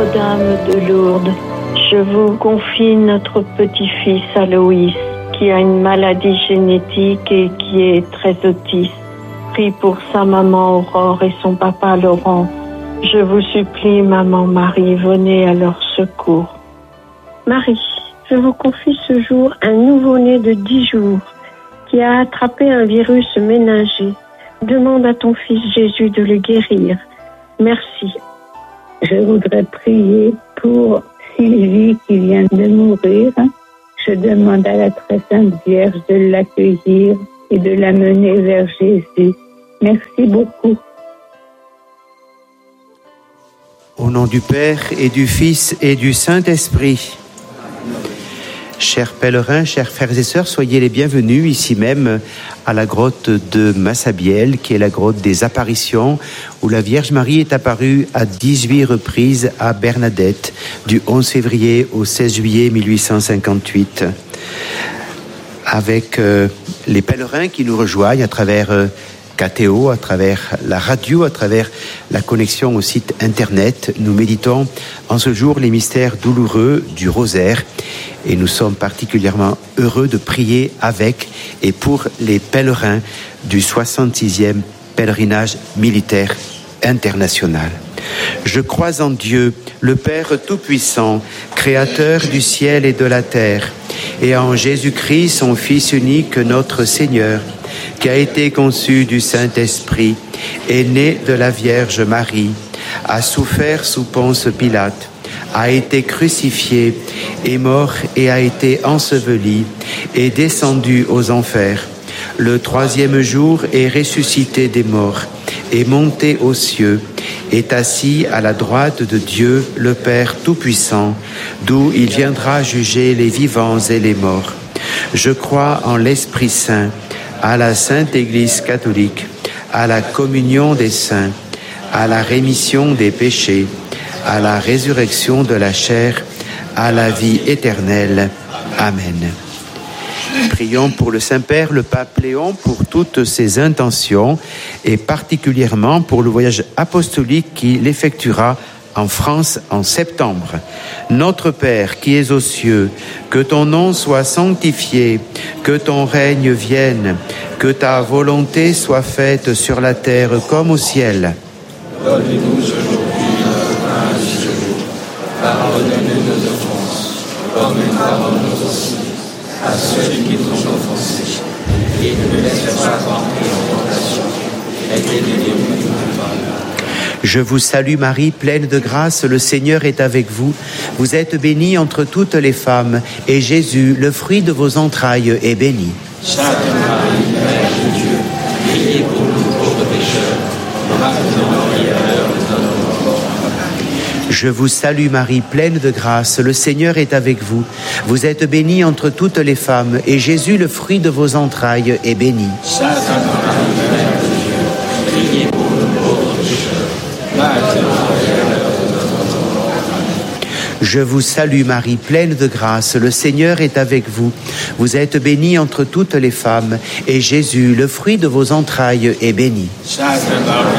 Notre-Dame de Lourdes, je vous confie notre petit-fils Aloïs, qui a une maladie génétique et qui est très autiste. Prie pour sa maman Aurore et son papa Laurent. Je vous supplie, maman Marie, venez à leur secours. Marie, je vous confie ce jour un nouveau-né de 10 jours qui a attrapé un virus méningé. Demande à ton fils Jésus de le guérir. Merci. Je voudrais prier pour Sylvie qui vient de mourir. Je demande à la très sainte Vierge de l'accueillir et de l'amener vers Jésus. Merci beaucoup. Au nom du Père et du Fils et du Saint-Esprit. Chers pèlerins, chers frères et sœurs, soyez les bienvenus ici même à la grotte de Massabielle, qui est la grotte des apparitions, où la Vierge Marie est apparue à 18 reprises à Bernadette, du 11 février au 16 juillet 1858. Avec les pèlerins qui nous rejoignent à travers KTO, à travers la radio, à travers la connexion au site internet, nous méditons en ce jour les mystères douloureux du rosaire. Et nous sommes particulièrement heureux de prier avec et pour les pèlerins du 66e pèlerinage militaire international. Je crois en Dieu, le Père Tout-Puissant, Créateur du ciel et de la terre, et en Jésus-Christ, son Fils unique, notre Seigneur, qui a été conçu du Saint-Esprit, est né de la Vierge Marie, a souffert sous Ponce Pilate, a été crucifié, est mort et a été enseveli, est descendu aux enfers. Le 3e jour est ressuscité des morts, est monté aux cieux, est assis à la droite de Dieu, le Père Tout-Puissant, d'où il viendra juger les vivants et les morts. Je crois en l'Esprit Saint, à la Sainte Église catholique, à la communion des saints, à la rémission des péchés, à la résurrection de la chair, à la vie éternelle. Amen. Prions pour le Saint-Père, le Pape Léon, pour toutes ses intentions et particulièrement pour le voyage apostolique qu'il effectuera en France en septembre. Notre Père qui es aux cieux, que ton nom soit sanctifié, que ton règne vienne, que ta volonté soit faite sur la terre comme au ciel. Donne-nous aujourd'hui notre pain du jour. Pardonne-nous nos offenses, comme nous pardonnons aussi à ceux qui nous ont offensés. Et ne nous laisse pas entrer en tentation, mais délivre-nous du mal. Je vous salue Marie, pleine de grâce, le Seigneur est avec vous. Vous êtes bénie entre toutes les femmes, et Jésus, le fruit de vos entrailles, est béni. Sainte Marie, Mère de Dieu, priez pour nous pauvres pécheurs, maintenant et à l'heure de notre mort. Je vous salue Marie, pleine de grâce, le Seigneur est avec vous. Vous êtes bénie entre toutes les femmes, et Jésus, le fruit de vos entrailles, est béni. Sainte Marie, Mère de Dieu, priez pour nous pauvres pécheurs, maintenant et à l'heure de notre mort. Je vous salue Marie, pleine de grâce, le Seigneur est avec vous. Vous êtes bénie entre toutes les femmes, et Jésus, le fruit de vos entrailles, est béni. Sainte Marie,